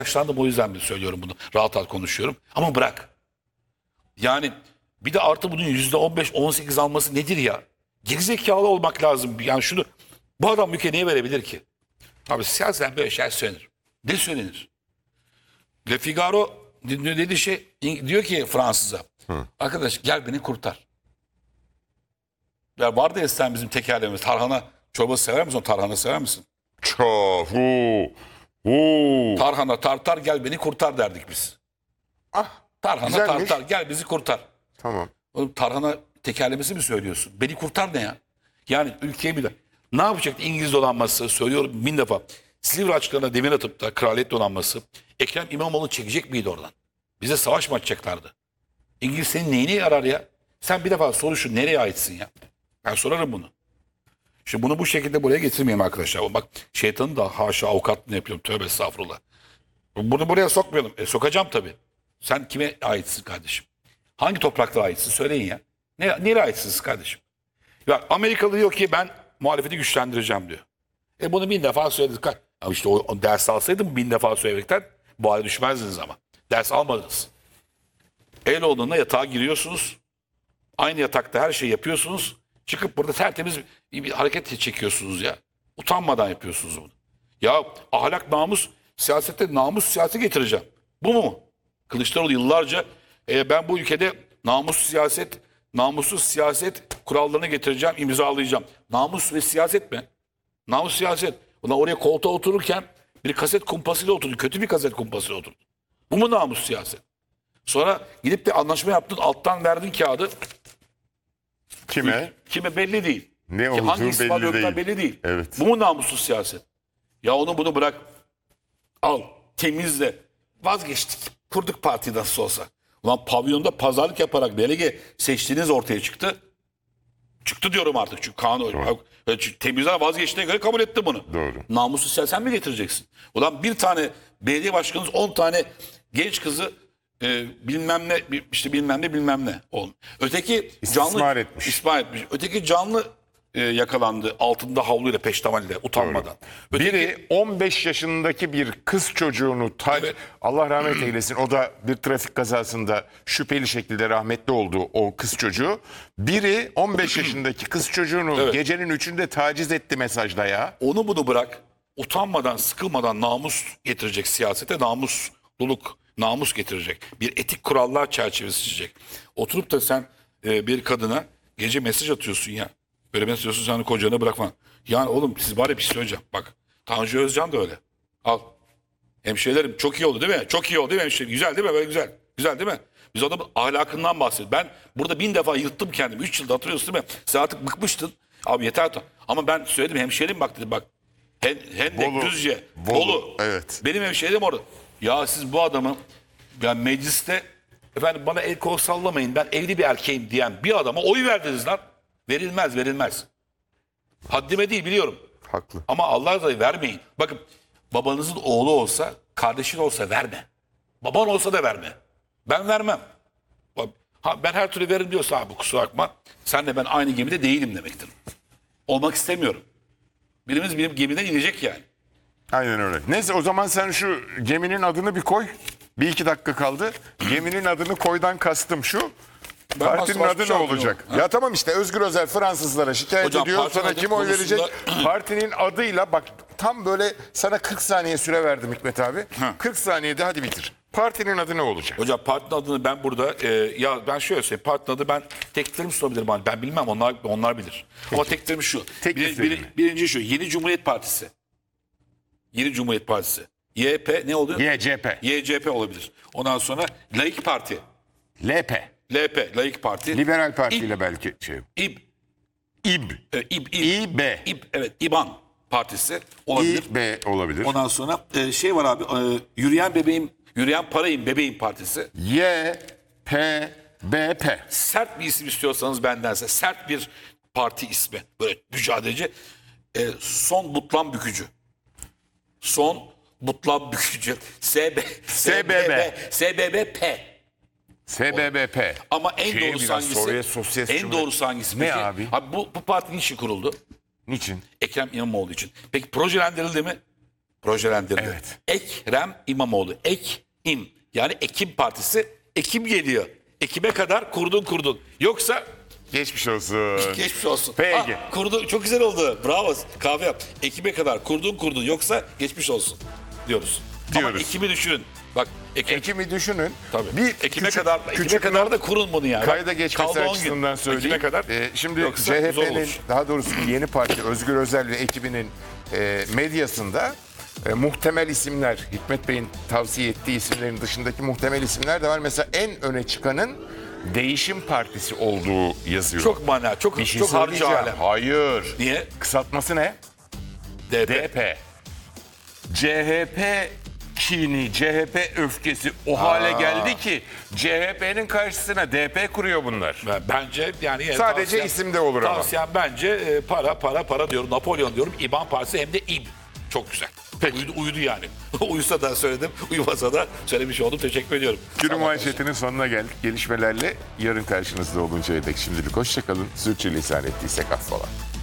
yaşlandım, o yüzden söylüyorum bunu. Rahat rahat konuşuyorum. Ama bırak. Yani bir de artı bunun %15-18 alması nedir ya? Gerizekalı olmak lazım. Yani şunu, bu adam ülke neye verebilir ki? Abi siyasen böyle şey söylenir. Ne söylenir? Le Figaro dediği şey, diyor ki Fransız'a. Arkadaş gel beni kurtar. Ya vardı ya sen bizim tekerlememiz. Tarhana çorbası sever misin? Tarhana sever misin? Çok. Tarhana tartar gel beni kurtar derdik biz. Ah, Tarhana güzelmiş. tartar gel bizi kurtar. Tamam. Oğlum tarhana tekerlemesi mi söylüyorsun? Beni kurtar ne ya? Yani ülkeye bir de. Ne yapacaktı İngiliz donanması? Söylüyorum bin defa. Silivri açıklarına demir atıp da kraliyet donanması Ekrem İmamoğlu çekecek miydi oradan? Bize savaş mı açacaklardı? İngiliz senin neyine yarar ya? Sen bir defa soru şu, nereye aitsin ya? Ben sorarım bunu. Şimdi bunu bu şekilde buraya getirmeyelim arkadaşlar. Bak şeytanın da haşa avukatlığını yapıyorum. Tövbe estağfurullah. Bunu buraya sokmayalım. Sokacağım tabii. Sen kime aitsin kardeşim? Hangi topraklara aitsin? Söyleyin ya. Nereye aitsiniz kardeşim? Ya Amerikalı diyor ki ben muhalefeti güçlendireceğim diyor. Bunu bin defa söyledik. Ama işte o ders alsaydım bin defa söylemekten bu hale düşmezdiniz ama. Ders almadınız. El olduğunda yatağa giriyorsunuz. Aynı yatakta her şeyi yapıyorsunuz. Çıkıp burada tertemiz bir hareket çekiyorsunuz ya. Utanmadan yapıyorsunuz bunu. Ya ahlak, namus, siyasette namus siyaseti getireceğim. Bu mu? Kılıçdaroğlu yıllarca ben bu ülkede namussuz siyaset kurallarını getireceğim, imzalayacağım. Namus ve siyaset mi? Namus siyaset. Ulan oraya koltuğa otururken bir kaset kumpasıyla oturdu. Kötü bir kaset kumpasıyla oturdu. Bu mu namus siyaset? Sonra gidip de anlaşma yaptın, alttan verdin kağıdı. Kime? Kime belli değil. Ne olduğu hangi ispat belli değil. belli değil. Evet. Bu mu namussuz siyaset? Ya onu bunu bırak. Al, temizle. Vazgeçtik. Kurduk partiyi nasıl olsa. Ulan pavyonda pazarlık yaparak delege seçtiğiniz ortaya çıktı. Çıktı diyorum artık. Çünkü kanun temizler vazgeçtiğine göre kabul etti bunu. Doğru. Namussuz siyaset sen mi getireceksin? Ulan bir tane belediye başkanınız 10 tane genç kızı bilmem ne işte bilmem ne. Öteki İstismar etmiş. İstismar etmiş. Öteki canlı yakalandı altında havluyla peştemalyle utanmadan. Öteki, Biri 15 yaşındaki bir kız çocuğunu Evet. Allah rahmet eylesin, o da bir trafik kazasında şüpheli şekilde rahmetli oldu o kız çocuğu. Biri 15 yaşındaki kız çocuğunu Evet. gecenin 3'ünde taciz etti mesajla ya. onu bunu bırak. Utanmadan, sıkılmadan namus getirecek siyasete, namus getirecek. Bir etik kurallar çerçevesi çizecek. Oturup da sen bir kadına gece mesaj atıyorsun ya. Böyle mesaj atıyorsun, sen kocanı bırakma. Yani oğlum siz bari bir şey söyleyeceğim. Bak Tanju Özcan da öyle. Al. Hemşehrilerim çok iyi oldu değil mi? Çok iyi oldu değil mi hemşehrilerim? Güzel değil mi? Böyle güzel. Güzel değil mi? Biz adamın ahlakından bahsediyoruz. Ben burada 1000 defa yırttım kendimi. 3 yılda hatırlıyorsun değil mi? Sen artık bıkmıştın. Abi yeter. Ama ben söyledim, hemşehrim bak dedim bak. Hendek, Bolu. Düzce, Bolu, Bolu. evet. Benim hemşehrim orada. Ya siz bu adamı yani mecliste efendim bana el kol sallamayın ben evli bir erkeğim diyen bir adama oy verdiniz lan. Verilmez. Haddime değil biliyorum. Haklı. Ama Allah'a da vermeyin. Bakın babanızın oğlu olsa, kardeşin olsa verme. Baban olsa da verme. Ben vermem. Ben her türlü veririm diyorsa abi kusura bakma. Sen de ben aynı gemide değilim demektir. Olmak istemiyorum. Birimiz benim gemiden inecek yani. Aynen öyle. Neyse o zaman sen şu geminin adını bir koy. Bir iki dakika kaldı. Geminin adını koydan kastım şu. Partinin başka adı bir ne şey olacak? hatırlıyorum. Ya tamam işte Özgür Özel Fransızlara şikayet Hocam, ediyor. partinin Sana adı kim oy verecek? konusunda- Partinin adıyla bak tam böyle sana 40 saniye süre verdim Hikmet abi. 40 saniyede hadi bitir. Partinin adı ne olacak? Hocam partinin adını ben burada ya ben şöyle söyleyeyim. Partinin adı ben tekliflerimi sunabilirim. Ben bilmem onlar bilir. Ama tekliflerim şu. Tekliflerini. Birinci şu. Yeni Cumhuriyet Partisi. Yeni Cumhuriyet Partisi. YP ne oluyor? YCP. YCP olabilir. Ondan sonra Laik Parti. LP. LP, Laik Parti. Liberal Parti ile belki şey. İB. İB. İB. Evet, İBAN Partisi olabilir. İB olabilir. Ondan sonra şey var abi. Yürüyen Parayım Bebeğim Partisi. YPBP. Sert bir isim istiyorsanız bendense sert bir parti ismi. Böyle mücadeleci. Son Butlan Bükücü. Son Butlan Bükücü. SBBP. SBBP. Ama en Şey, doğrusu biraz hangisi? Sovyet Sosyalist En Cumhuriyet. doğrusu hangisi? Ne Peki, abi? bu parti niçin kuruldu? Niçin? Ekrem İmamoğlu için. Peki projelendirildi mi? projelendirdi. Evet. Ekrem İmamoğlu. Ekim. Yani Ekim Partisi. Ekim geliyor. Ekim'e kadar kurdun. Yoksa Geçmiş olsun. geçmiş olsun. Peki. Kurdu çok güzel oldu. Bravo. Kahve yap. Ekim'e kadar kurdun. Yoksa geçmiş olsun diyoruz. Ama Diyoruz. Ekim'i düşünün. Bak Ekim'i düşünün. Tabii. Bir Ekim'e küçük kadar da kurun bunu yani. kayda geçmesi Kaldı 10 gün. açısından söyleyeyim. Ekim'e kadar. Şimdi Yoksa zor CHP'nin olur. daha doğrusu yeni parti Özgür Özel ve ekibinin medyasında muhtemel isimler, Hikmet Bey'in tavsiye ettiği isimlerin dışındaki muhtemel isimler de var. Mesela en öne çıkanın Değişim Partisi olduğu yazıyor. Çok mana, çok bir şey çok harcı söyleyeceğim. alem. Hayır. Niye? Kısaltması ne? DP. DP. CHP kini, CHP öfkesi o hale geldi ki CHP'nin karşısına DP kuruyor bunlar. Bence yani Sadece isimde olur ama. Tavsiyem bence para diyorum. Napolyon diyorum. İban Partisi hem de İB. Çok güzel. Peki. Uyudu yani. Uyusa da söyledim. Uyumasa da söylemiş oldum. Teşekkür ediyorum. Günün Tamam. manşetinin sonuna geldik. Gelişmelerle yarın karşınızda oluncaya dek şimdilik hoşçakalın. Sürçülisan ettiysek affola.